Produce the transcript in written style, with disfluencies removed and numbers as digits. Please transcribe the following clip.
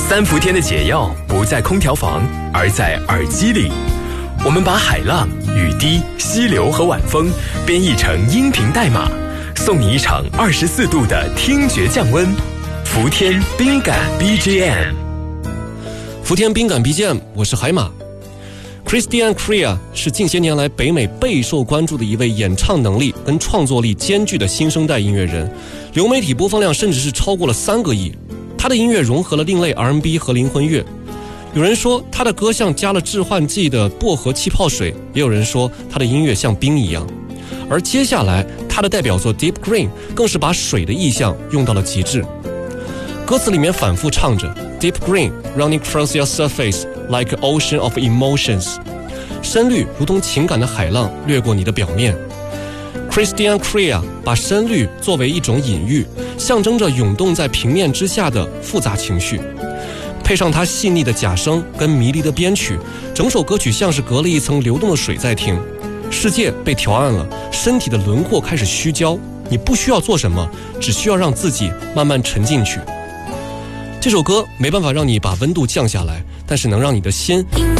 三伏天的解药不在空调房，而在耳机里。我们把海浪、雨滴、溪流和晚风编译成音频代码，送你一场24度的听觉降温。伏天冰感 BGM， 伏天冰感 BGM， 我是海马。Christian Crea 是近些年来北美备受关注的一位演唱能力跟创作力兼具的新生代音乐人，流媒体播放量甚至是超过了3个亿。他的音乐融合了另类 R&B 和灵魂乐，有人说他的歌像加了致幻剂的薄荷气泡水，也有人说他的音乐像冰一样。而接下来他的代表作 Deep Green 更是把水的意象用到了极致，歌词里面反复唱着 Deep Green running across your surface like an ocean of emotions， 深绿如同情感的海浪掠过你的表面。Christian Crea 把深绿作为一种隐喻，象征着涌动在平面之下的复杂情绪，配上他细腻的假声跟迷离的编曲，整首歌曲像是隔了一层流动的水在听。世界被调暗了，身体的轮廓开始虚焦，你不需要做什么，只需要让自己慢慢沉进去。这首歌没办法让你把温度降下来，但是能让你的心